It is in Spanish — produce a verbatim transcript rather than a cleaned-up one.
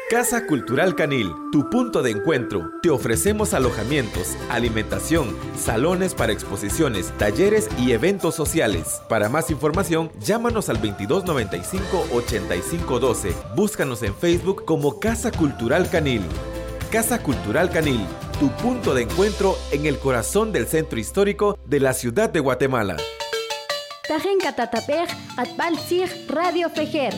Casa Cultural Canil, tu punto de encuentro. Te ofrecemos alojamientos, alimentación, salones para exposiciones, talleres y eventos sociales. Para más información, llámanos al veintidós noventa y cinco, ochenta y cinco doce. Búscanos en Facebook como Casa Cultural Canil. Casa Cultural Canil, tu punto de encuentro en el corazón del centro histórico de la ciudad de Guatemala. Tajen Catatapej, Atbalsig, Radio Fejer.